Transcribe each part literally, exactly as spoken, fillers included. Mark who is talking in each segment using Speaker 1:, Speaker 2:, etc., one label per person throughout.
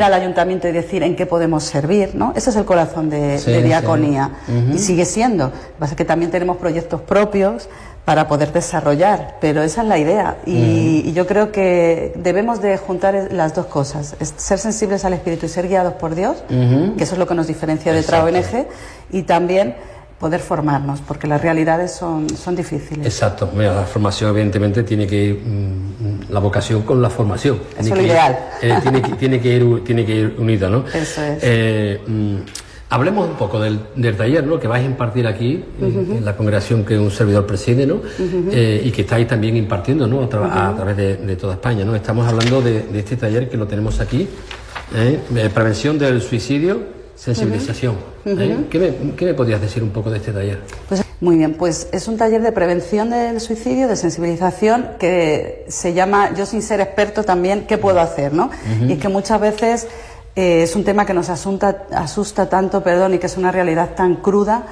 Speaker 1: ir al ayuntamiento y decir en qué podemos servir, ¿no? Ese es el corazón de, sí, de Diaconía, sí. Uh-huh. Y sigue siendo. Lo que pasa es que también tenemos proyectos propios para poder desarrollar, pero esa es la idea. Y, uh-huh. y yo creo que debemos de juntar las dos cosas, ser sensibles al Espíritu y ser guiados por Dios, uh-huh. que eso es lo que nos diferencia de otra O N G, y también poder formarnos, porque las realidades son, son difíciles.
Speaker 2: Exacto. Mira, la formación evidentemente tiene que ir, mmm, la vocación con la formación.
Speaker 1: Eso es lo ideal.
Speaker 2: Ir, eh, tiene, que, tiene, que ir, tiene que ir unida, ¿no?
Speaker 1: Eso es.
Speaker 2: Eh, mmm, hablemos un poco del, del taller, ¿no?, que vais a impartir aquí, uh-huh. en, en la congregación que un servidor preside, ¿no? Uh-huh. eh, y que estáis también impartiendo, ¿no?, a, tra- uh-huh. a través de, de toda España, ¿no? Estamos hablando de, de este taller que lo tenemos aquí, ¿eh? De prevención del suicidio, sensibilización. Uh-huh. ¿eh? ¿Qué, me, ¿Qué me podrías decir un poco de este taller?
Speaker 1: Pues muy bien, pues es un taller de prevención del suicidio, de sensibilización, que se llama, yo sin ser experto también, ¿qué puedo hacer?, ¿no? Uh-huh. Y es que muchas veces eh, es un tema que nos asusta, asusta tanto, perdón, y que es una realidad tan cruda,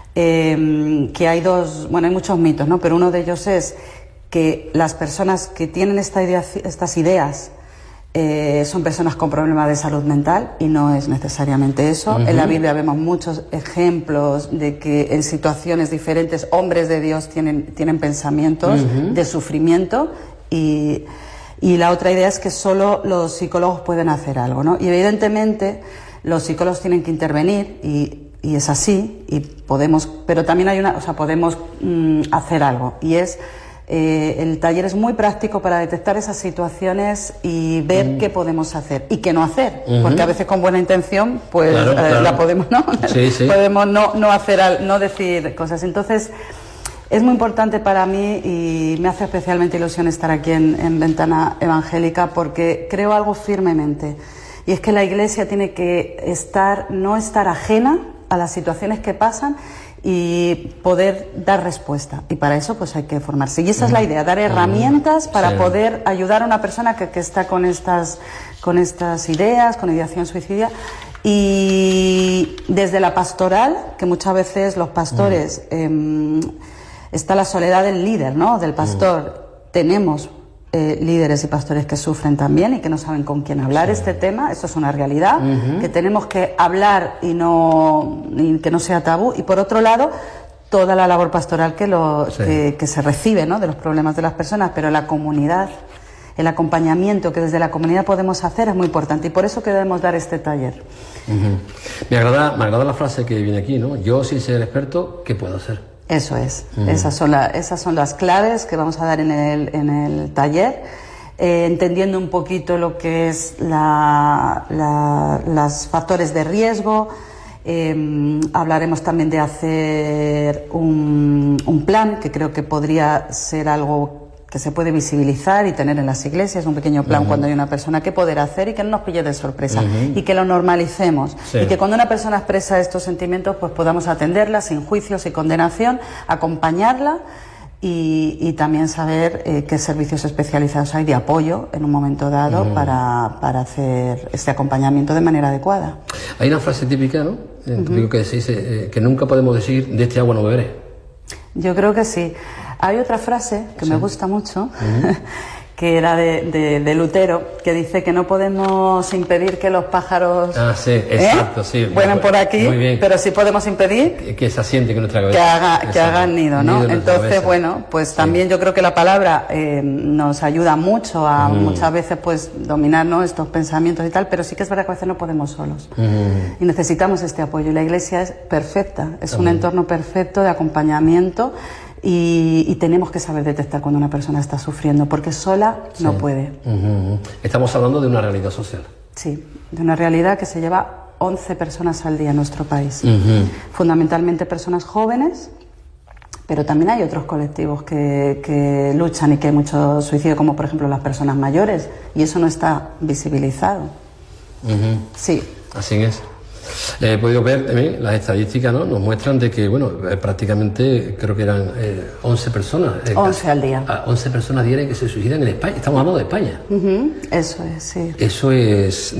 Speaker 1: eh, que hay dos, bueno, hay muchos mitos, ¿no? Pero uno de ellos es que las personas que tienen esta idea, estas ideas, Eh, son personas con problemas de salud mental, y no es necesariamente eso. Uh-huh. En la Biblia vemos muchos ejemplos de que en situaciones diferentes hombres de Dios tienen, tienen pensamientos uh-huh. de sufrimiento, y, y la otra idea es que solo los psicólogos pueden hacer algo, ¿no? Y evidentemente los psicólogos tienen que intervenir, y, y es así, y podemos, pero también hay una, o sea, podemos mm, hacer algo, y es Eh, el taller es muy práctico para detectar esas situaciones y ver uh-huh. qué podemos hacer y qué no hacer, uh-huh. porque a veces con buena intención pues claro, eh, claro. la podemos no sí, sí. podemos no no hacer no decir cosas. Entonces es muy importante para mí, y me hace especialmente ilusión estar aquí en, en Ventana Evangélica, porque creo algo firmemente, y es que la Iglesia tiene que estar no estar ajena a las situaciones que pasan y poder dar respuesta, y para eso pues hay que formarse, y esa es la idea, dar herramientas para sí. poder ayudar a una persona que, que está con estas con estas ideas, con ideación suicida. Y desde la pastoral, que muchas veces los pastores eh, está la soledad del líder, ¿no?, del pastor. Tenemos Eh, líderes y pastores que sufren también y que no saben con quién hablar sí. este tema. Eso es una realidad, uh-huh. que tenemos que hablar y no y que no sea tabú. Y por otro lado, toda la labor pastoral que, lo, sí. que, que se recibe, ¿no?, de los problemas de las personas, pero la comunidad, el acompañamiento que desde la comunidad podemos hacer es muy importante, y por eso que debemos dar este taller.
Speaker 2: Uh-huh. Me agrada, me agrada la frase que viene aquí, ¿no? Yo, sin ser experto, ¿qué puedo hacer?
Speaker 1: Eso es, uh-huh. esas son, la, esas son las claves que vamos a dar en el, en el taller, eh, entendiendo un poquito lo que es la, la, los factores de riesgo. Eh, hablaremos también de hacer un, un plan, que creo que podría ser algo que se puede visibilizar y tener en las iglesias, un pequeño plan uh-huh. cuando hay una persona, qué poder hacer y que no nos pille de sorpresa, uh-huh. y que lo normalicemos, sí. y que cuando una persona expresa estos sentimientos pues podamos atenderla sin juicios y condenación, acompañarla, y, y también saber eh, qué servicios especializados hay de apoyo en un momento dado uh-huh. para, para hacer este acompañamiento de manera adecuada.
Speaker 2: Hay una frase típica, ¿no?, uh-huh. que se dice eh, que nunca podemos decir de este agua no beberé.
Speaker 1: Yo creo que sí. Hay otra frase que sí. me gusta mucho, uh-huh. que era de, de, de Lutero, que dice que no podemos impedir que los pájaros
Speaker 2: ah, sí, exacto, ¿eh? sí,
Speaker 1: vuelen por aquí,
Speaker 2: muy bien.
Speaker 1: Pero sí podemos impedir
Speaker 2: que, que se asiente con nuestra cabeza,
Speaker 1: que, haga, que hagan nido, ¿no? Nido Entonces, bueno, pues sí. también yo creo que la palabra eh, nos ayuda mucho a uh-huh. muchas veces pues dominar, ¿no?, estos pensamientos y tal, pero sí que es verdad que a veces no podemos solos uh-huh. y necesitamos este apoyo, y la Iglesia es perfecta, es uh-huh. un entorno perfecto de acompañamiento. Y, y tenemos que saber detectar cuando una persona está sufriendo, porque sola sí. no puede.
Speaker 2: Uh-huh. Estamos hablando de una realidad social.
Speaker 1: Sí, de una realidad que se lleva once personas al día en nuestro país.
Speaker 2: Uh-huh.
Speaker 1: Fundamentalmente personas jóvenes, pero también hay otros colectivos que, que luchan y que hay mucho suicidio, como por ejemplo las personas mayores, y eso no está visibilizado.
Speaker 2: Uh-huh.
Speaker 1: Sí.
Speaker 2: Así es. He podido ver también las estadísticas, ¿no?, nos muestran de que, bueno, prácticamente creo que eran eh, once personas. Eh,
Speaker 1: once al día.
Speaker 2: once personas diarias que se suicidan en España. Estamos hablando de España.
Speaker 1: Uh-huh. Eso es, sí.
Speaker 2: Eso es.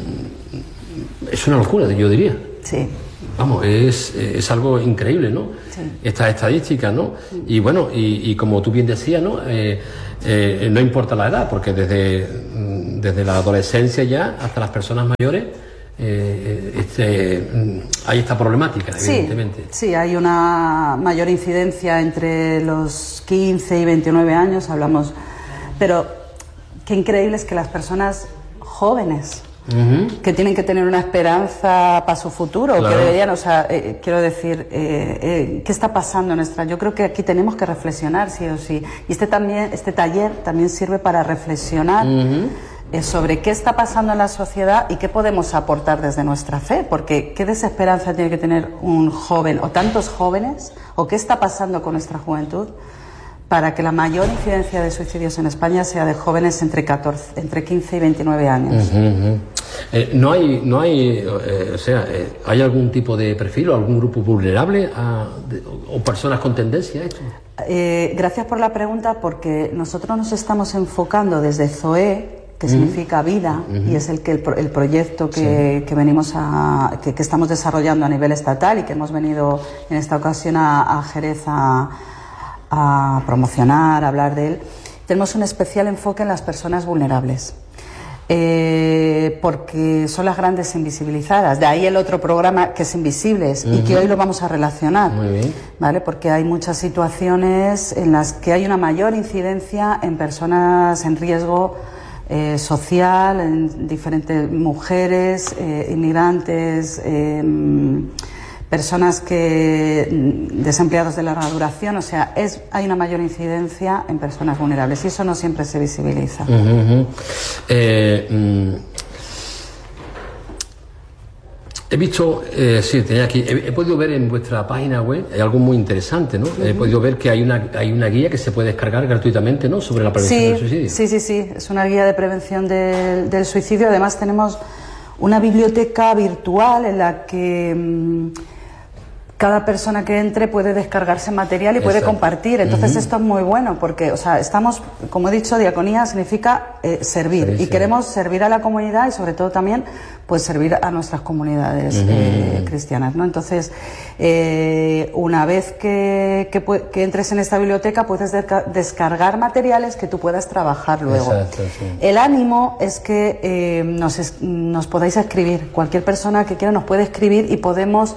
Speaker 2: Mmm, es una locura, yo diría.
Speaker 1: Sí.
Speaker 2: Vamos, es, es algo increíble, ¿no?
Speaker 1: Sí.
Speaker 2: Estas estadísticas, ¿no? Sí. Y bueno, y, y como tú bien decías, ¿no? Eh, eh, no importa la edad, porque desde, desde la adolescencia ya hasta las personas mayores. Eh, este, hay esta problemática, evidentemente.
Speaker 1: Sí, sí, hay una mayor incidencia entre los quince y veintinueve años, hablamos, pero qué increíble es que las personas jóvenes, uh-huh, que tienen que tener una esperanza para su futuro, claro, que deberían, o sea, eh, quiero decir, eh, eh, ¿qué está pasando en nuestra? Yo creo que aquí tenemos que reflexionar, sí o sí, y este también, este taller también sirve para reflexionar, uh-huh, sobre qué está pasando en la sociedad y qué podemos aportar desde nuestra fe, porque qué desesperanza tiene que tener un joven o tantos jóvenes, o qué está pasando con nuestra juventud para que la mayor incidencia de suicidios en España sea de jóvenes entre catorce, entre quince y veintinueve años.
Speaker 2: Uh-huh, uh-huh. Eh, no hay, no hay, eh, o sea, eh, ¿hay algún tipo de perfil o algún grupo vulnerable a, de, o personas con tendencia a esto?
Speaker 1: Eh, gracias por la pregunta, porque nosotros nos estamos enfocando desde Zoe, que significa vida, uh-huh, y es el que el, el proyecto que, sí, que venimos a que, que estamos desarrollando a nivel estatal y que hemos venido en esta ocasión a, a Jerez a, a promocionar, a hablar de él. Tenemos un especial enfoque en las personas vulnerables, eh, porque son las grandes invisibilizadas. De ahí el otro programa que es Invisibles, uh-huh, y que hoy lo vamos a relacionar.
Speaker 2: Muy bien.
Speaker 1: ¿Vale? Porque hay muchas situaciones en las que hay una mayor incidencia en personas en riesgo Eh, social, en diferentes mujeres, eh, inmigrantes, eh, personas que desempleados de larga duración, o sea, es hay una mayor incidencia en personas vulnerables y eso no siempre se visibiliza.
Speaker 2: Uh-huh. Eh, mm, he visto, eh, sí, tenía aquí, he, he podido ver en vuestra página web, hay algo muy interesante, ¿no? Uh-huh. He podido ver que hay una, hay una guía que se puede descargar gratuitamente, ¿no? Sobre la prevención, sí, del suicidio.
Speaker 1: Sí, sí, sí, es una guía de prevención del, del suicidio. Además tenemos una biblioteca virtual en la que mmm, cada persona que entre puede descargarse material y puede, exacto, compartir. Entonces, uh-huh, esto es muy bueno porque, o sea, estamos, como he dicho, diaconía significa eh, servir, sí, y sí, queremos servir a la comunidad y sobre todo también pues servir a nuestras comunidades, uh-huh, eh, cristianas, ¿no? Entonces, eh, una vez que, que, que entres en esta biblioteca puedes desca- descargar materiales que tú puedas trabajar luego.
Speaker 2: Exacto, sí.
Speaker 1: El ánimo es que eh, nos, es, nos podáis escribir. Cualquier persona que quiera nos puede escribir y podemos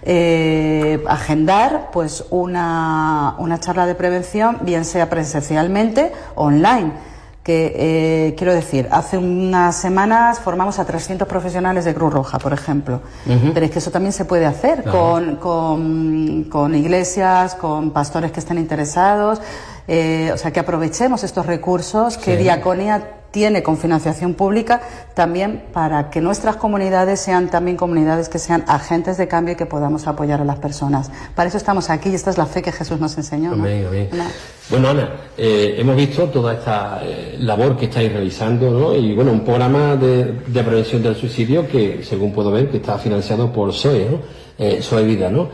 Speaker 1: Eh, agendar pues una, una charla de prevención, bien sea presencialmente o online, que eh, quiero decir, hace unas semanas formamos a trescientos profesionales de Cruz Roja, por ejemplo, uh-huh, pero es que eso también se puede hacer, uh-huh, con, con, con iglesias, con pastores que estén interesados, eh, o sea, que aprovechemos estos recursos que, sí, Diaconía tiene con financiación pública también para que nuestras comunidades sean también comunidades que sean agentes de cambio y que podamos apoyar a las personas. Para eso estamos aquí y esta es la fe que Jesús nos enseñó, ¿no?
Speaker 2: Amén, amén. Bueno, Ana, eh, hemos visto toda esta eh, labor que estáis realizando, ¿no? Y bueno, un programa de, de prevención del suicidio que, según puedo ver, que está financiado por Zoe, ¿no? Eh, Zoe Vida, ¿no?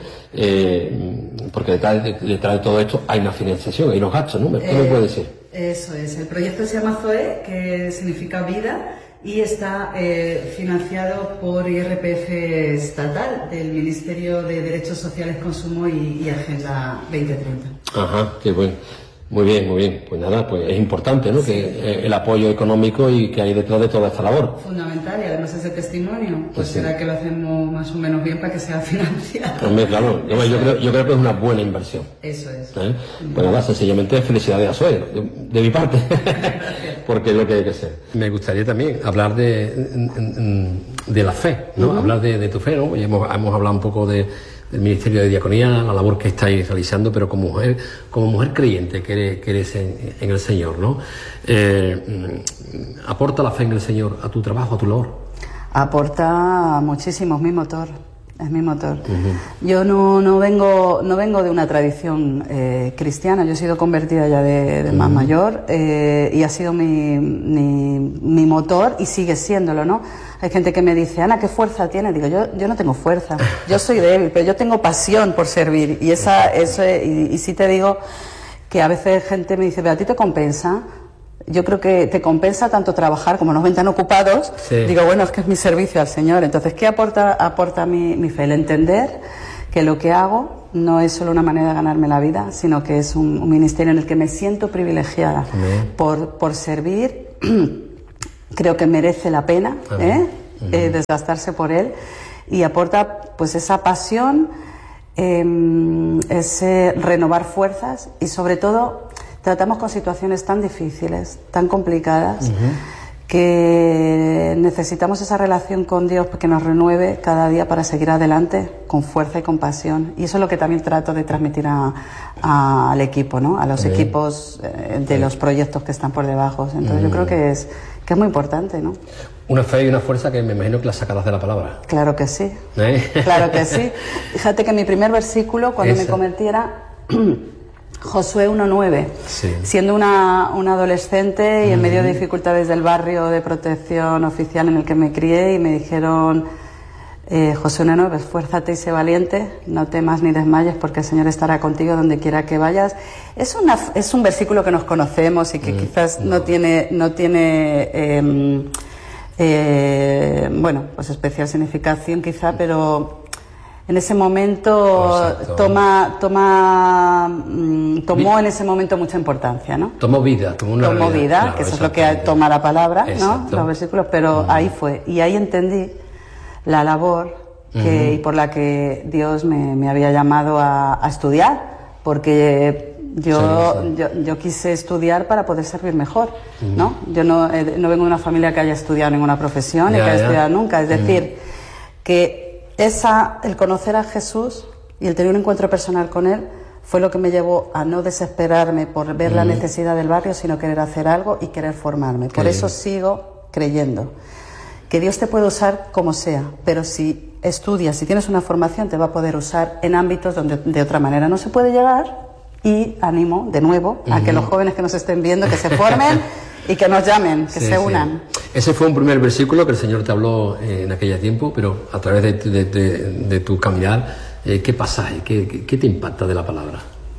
Speaker 2: Eh, porque detrás de, detrás de todo esto hay una financiación, hay unos gastos, ¿no? ¿Qué eh... me puede decir?
Speaker 1: Eso es, el proyecto se llama Zoe, que significa vida, y está eh, financiado por I R P F estatal del Ministerio de Derechos Sociales, Consumo y, y Agenda veinte treinta.
Speaker 2: Ajá, qué bueno. Muy bien, muy bien. Pues nada, pues es importante, ¿no? Sí. Que eh, el apoyo económico y que hay detrás de toda esta labor.
Speaker 1: Fundamental, y además ese testimonio, pues sí, será que lo hacemos más o menos bien para que sea financiado.
Speaker 2: Hombre, claro, yo, yo, creo, yo creo que es una buena inversión.
Speaker 1: Eso es.
Speaker 2: ¿Eh? Pues nada, sencillamente felicidades a Zoe, de, de mi parte, porque es lo que hay que hacer. Me gustaría también hablar de, de la fe, ¿no? Uh-huh. Hablar de, de tu fe, ¿no? Y hemos, hemos hablado un poco de del Ministerio de Diaconía, la labor que estáis realizando, pero como mujer, como mujer creyente que eres, que eres en, en el Señor, ¿no? Eh, ¿Aporta la fe en el Señor a tu trabajo, a tu labor?
Speaker 1: Aporta muchísimo, es mi motor, es mi motor. Uh-huh. Yo no, no vengo no vengo de una tradición eh, cristiana, yo he sido convertida ya de, de uh-huh. más mayor eh, y ha sido mi, mi, mi motor y sigue siéndolo, ¿no? Hay gente que me dice, Ana, ¿qué fuerza tienes? Digo, yo, yo no tengo fuerza, yo soy débil, pero yo tengo pasión por servir. Y esa, eso, y, y sí te digo que a veces gente me dice, ¿pero a ti te compensa? Yo creo que te compensa tanto trabajar como nos ven tan ocupados. Sí. Digo, bueno, es que es mi servicio al Señor. Entonces, ¿qué aporta, aporta mi, mi fe? El entender que lo que hago no es solo una manera de ganarme la vida, sino que es un, un ministerio en el que me siento privilegiada por, por servir creo que merece la pena ¿eh? Uh-huh. Eh, desgastarse por él, y aporta pues esa pasión, eh, ese renovar fuerzas, y sobre todo tratamos con situaciones tan difíciles, tan complicadas, uh-huh. que necesitamos esa relación con Dios que nos renueve cada día para seguir adelante con fuerza y con pasión. Y eso es lo que también trato de transmitir a, a, al equipo, ¿no? A los Bien. equipos eh, de Bien. los proyectos que están por debajo. Entonces mm. yo creo que es, que es muy importante, ¿no?
Speaker 2: Una fe y una fuerza que me imagino que las sacadas de la palabra.
Speaker 1: Claro que sí,
Speaker 2: ¿Eh?
Speaker 1: claro que sí. Fíjate que mi primer versículo cuando Esa. me convertí era Josué uno nueve, sí. siendo una, una adolescente y en medio de dificultades del barrio de protección oficial en el que me crié, y me dijeron, eh, Josué uno nueve, esfuérzate y sé valiente, no temas ni desmayes porque el Señor estará contigo donde quiera que vayas. Es, una, es un versículo que nos conocemos y que mm, quizás no, no tiene... No tiene eh, eh, bueno, pues especial significación quizá, pero... En ese momento Exacto. toma, toma, mm, tomó en ese momento mucha importancia, ¿no?
Speaker 2: Tomó vida, tomó una
Speaker 1: Tomó vida, claro, que eso es lo que toma la palabra,
Speaker 2: Exacto.
Speaker 1: ¿no? Los versículos, pero uh-huh. ahí fue. Y ahí entendí la labor que, uh-huh. y por la que Dios me, me había llamado a, a estudiar, porque yo, sí, sí. yo, yo quise estudiar para poder servir mejor, uh-huh. ¿no? Yo no, eh, no vengo de una familia que haya estudiado ninguna profesión, ni que haya estudiado nunca, es decir, uh-huh. que Esa, el conocer a Jesús y el tener un encuentro personal con Él fue lo que me llevó a no desesperarme por ver mm. la necesidad del barrio, sino querer hacer algo y querer formarme. Por eso sigo creyendo que Dios te puede usar como sea, pero si estudias, si tienes una formación, te va a poder usar en ámbitos donde de otra manera no se puede llegar. Y animo de nuevo a que mm. los jóvenes que nos estén viendo, que se formen y que nos llamen, que sí, se unan.
Speaker 2: Sí. Ese fue un primer versículo que el Señor te habló eh, en aquel tiempo, pero a través de, de, de, de tu caminar, eh, ¿qué pasaje, qué, qué, qué te impacta de la palabra?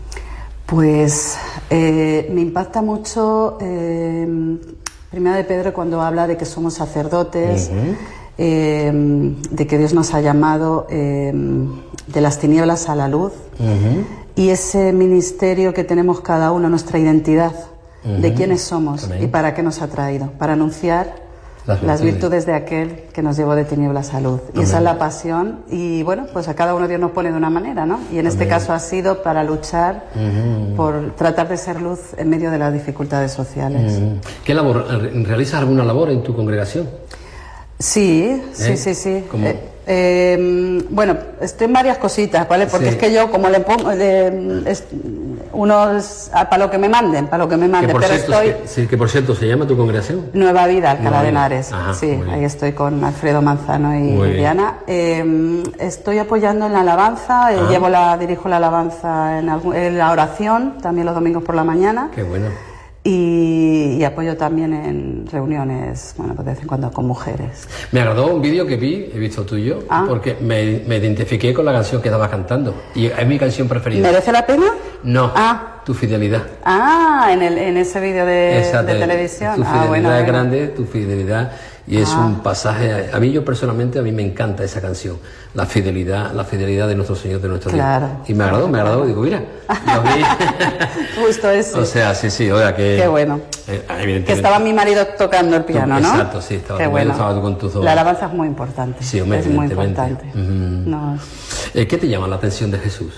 Speaker 1: Pues eh, me impacta mucho eh, Primera de Pedro cuando habla de que somos sacerdotes, uh-huh. eh, de que Dios nos ha llamado eh, de las tinieblas a la luz, uh-huh. y ese ministerio que tenemos cada uno, nuestra identidad, uh-huh. de quiénes somos Amén. Y para qué nos ha traído, para anunciar las virtudes. las virtudes de aquel que nos llevó de tinieblas a luz. Amén. Y esa es la pasión, y bueno, pues a cada uno Dios nos pone de una manera, ¿no? Y en Amén. Este caso ha sido para luchar uh-huh. por tratar de ser luz en medio de las dificultades sociales.
Speaker 2: Uh-huh. ¿Qué labor? ¿Realizas alguna labor en tu congregación?
Speaker 1: Sí, sí, ¿Eh? sí, sí.
Speaker 2: ¿Cómo?
Speaker 1: Eh, eh, bueno, estoy en varias cositas, ¿vale? Porque sí. es que yo, como le pongo, eh, es, uno es, para lo que me manden, para lo que me manden,
Speaker 2: que
Speaker 1: pero
Speaker 2: cierto,
Speaker 1: estoy...
Speaker 2: Que, sí, que por cierto, ¿se llama tu congregación?
Speaker 1: Nueva Vida, Alcalá
Speaker 2: Nueva
Speaker 1: de Henares.
Speaker 2: Ajá,
Speaker 1: sí, ahí estoy con Alfredo Manzano y Diana. Eh, estoy apoyando en la alabanza, eh, llevo la, dirijo la alabanza en, en la oración, también los domingos por la mañana.
Speaker 2: Qué bueno.
Speaker 1: Y, y apoyo también en reuniones, bueno, pues de vez en cuando con mujeres.
Speaker 2: Me agradó un vídeo que vi, he visto tuyo, ah. porque me, me identifiqué con la canción que estabas cantando. Y es mi canción preferida.
Speaker 1: ¿Merece la pena?
Speaker 2: No,
Speaker 1: ah.
Speaker 2: Tu fidelidad.
Speaker 1: Ah, en, el, en ese vídeo de, de televisión.
Speaker 2: Tu fidelidad
Speaker 1: ah, bueno,
Speaker 2: es
Speaker 1: bueno.
Speaker 2: grande, tu fidelidad. Y es ah. un pasaje, a mí yo personalmente, a mí me encanta esa canción, la fidelidad, la fidelidad de nuestro Señor, de nuestro
Speaker 1: claro.
Speaker 2: Dios. Y me agradó, me agradó, digo, mira, lo vi.
Speaker 1: Justo eso.
Speaker 2: O sea, sí, sí, oiga, que...
Speaker 1: Qué bueno.
Speaker 2: Eh,
Speaker 1: que estaba mi marido tocando el piano, ¿no?
Speaker 2: Exacto, sí, estaba,
Speaker 1: Qué bueno.
Speaker 2: estaba tú con tus dos.
Speaker 1: La alabanza es muy importante.
Speaker 2: Sí, hombre,
Speaker 1: es muy importante.
Speaker 2: Uh-huh.
Speaker 1: No.
Speaker 2: Eh, ¿Qué te llama la atención de Jesús?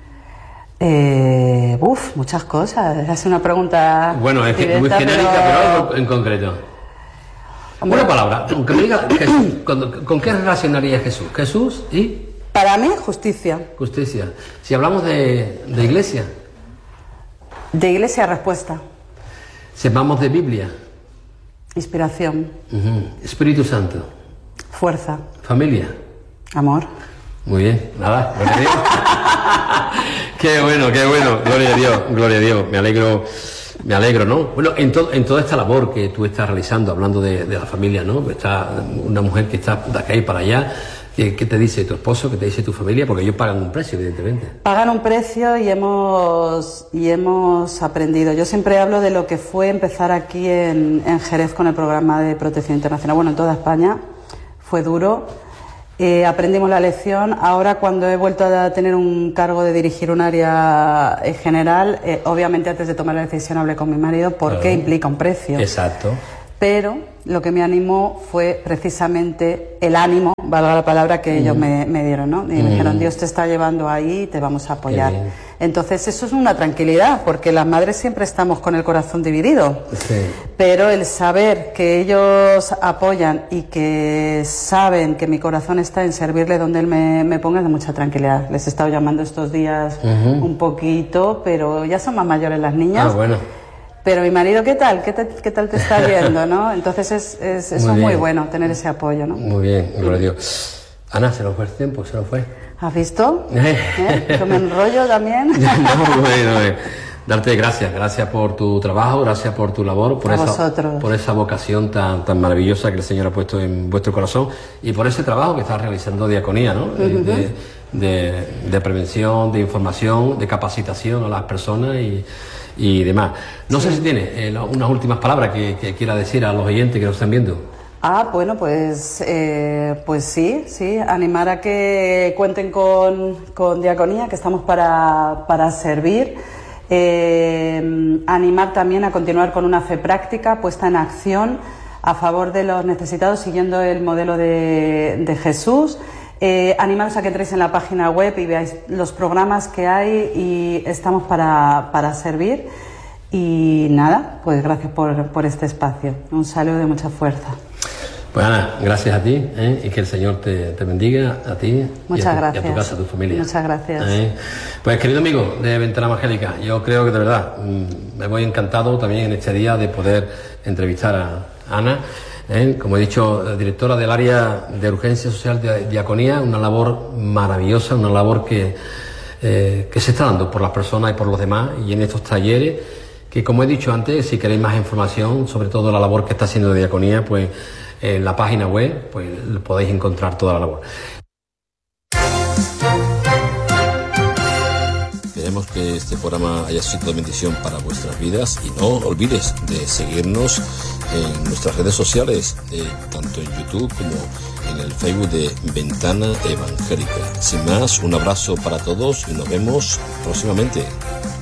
Speaker 1: Eh, uf, muchas cosas. Es una pregunta...
Speaker 2: Bueno, es
Speaker 1: directa,
Speaker 2: muy genérica, pero,
Speaker 1: pero
Speaker 2: algo en concreto. Hombre. Una palabra, que me diga Jesús, ¿con, ¿con qué relacionaría Jesús? Jesús y...
Speaker 1: Para mí, justicia.
Speaker 2: Justicia. Si hablamos de, de iglesia.
Speaker 1: De iglesia, respuesta.
Speaker 2: Si hablamos de Biblia.
Speaker 1: Inspiración.
Speaker 2: Uh-huh. Espíritu Santo.
Speaker 1: Fuerza.
Speaker 2: Familia.
Speaker 1: Amor.
Speaker 2: Muy bien, nada, gloria a Dios. Qué bueno, qué bueno, gloria a Dios, gloria a Dios, me alegro. Me alegro, ¿no? Bueno, en, to, en toda esta labor que tú estás realizando, hablando de, de la familia, ¿no? Está una mujer que está de acá y para allá, ¿qué, qué te dice tu esposo? ¿Qué te dice tu familia? Porque ellos pagan un precio, evidentemente.
Speaker 1: Pagan un precio y hemos, y hemos aprendido. Yo siempre hablo de lo que fue empezar aquí en, en Jerez con el programa de protección internacional. Bueno, en toda España fue duro. Eh, aprendimos la lección. Ahora, cuando he vuelto a tener un cargo de dirigir un área eh, general, eh, obviamente antes de tomar la decisión hablé con mi marido porque claro. implica un precio.
Speaker 2: Exacto.
Speaker 1: Pero lo que me animó fue precisamente el ánimo, valga la palabra, que mm. ellos me, me dieron, ¿no? Y mm. me dijeron, Dios te está llevando ahí y te vamos a apoyar. Entonces eso es una tranquilidad, porque las madres siempre estamos con el corazón dividido, sí. pero el saber que ellos apoyan y que saben que mi corazón está en servirle donde él me, me ponga, es de mucha tranquilidad. Les he estado llamando estos días uh-huh. un poquito, pero ya son más mayores las niñas. Ah, bueno. Pero mi marido, ¿qué tal? ¿Qué, te, qué tal te está yendo, no? Entonces es, es eso es muy bueno, tener ese apoyo, ¿no?
Speaker 2: Muy bien, gloria a Dios. Ana, se nos fue el tiempo, se nos fue.
Speaker 1: ¿Has visto? ¿Eh? ¿Que me enrollo también?
Speaker 2: No, bueno, eh. Darte gracias, gracias por tu trabajo, gracias por tu labor, por,
Speaker 1: a
Speaker 2: esa,
Speaker 1: vosotros.
Speaker 2: por esa vocación tan, tan maravillosa que el Señor ha puesto en vuestro corazón y por ese trabajo que estás realizando Diaconía, ¿no? Uh-huh. de, de, de prevención, de información, de capacitación a las personas y, y demás. No sí. sé si tienes eh, unas últimas palabras que, que quiera decir a los oyentes que nos están viendo.
Speaker 1: Ah, bueno, pues, eh, pues sí, sí, animar a que cuenten con, con Diaconía, que estamos para, para servir. Eh, animar también a continuar con una fe práctica puesta en acción a favor de los necesitados siguiendo el modelo de, de Jesús. Eh, animaros a que entréis en la página web y veáis los programas que hay y estamos para, para servir. Y nada, pues gracias por, por este espacio. Un saludo de mucha fuerza.
Speaker 2: Pues Ana, gracias a ti ¿eh? y que el Señor te, te bendiga a ti
Speaker 1: Muchas
Speaker 2: y, a tu,
Speaker 1: gracias.
Speaker 2: y a tu casa, a tu familia.
Speaker 1: Muchas gracias.
Speaker 2: ¿Eh? Pues querido amigo de Ventana Evangélica, yo creo que de verdad mmm, me voy encantado también en este día de poder entrevistar a Ana, ¿eh? como he dicho, directora del área de urgencia social de Diaconía, una labor maravillosa, una labor que, eh, que se está dando por las personas y por los demás y en estos talleres que, como he dicho antes, si queréis más información sobre todo la labor que está haciendo Diaconía, pues en la página web pues podéis encontrar toda la labor. Esperemos que este programa haya sido de bendición para vuestras vidas y no olvides de seguirnos en nuestras redes sociales, eh, tanto en YouTube como en el Facebook de Ventana Evangélica. Sin más, un abrazo para todos y nos vemos próximamente.